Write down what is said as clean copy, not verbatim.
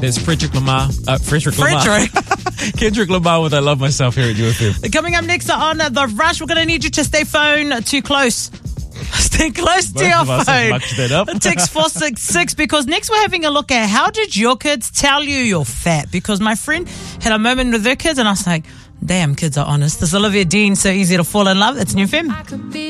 There's Frederick Lamar. Kendrick Lamar with I Love Myself here at UFM. Coming up next on The Rush, we're going to need you to stay phone too close. Stay close to your phone. Text 466 because next we're having a look at how did your kids tell you you're fat? Because my friend had a moment with her kids and I was like, damn, kids are honest. This is Olivia Dean, So Easy to Fall in Love. It's New Femme.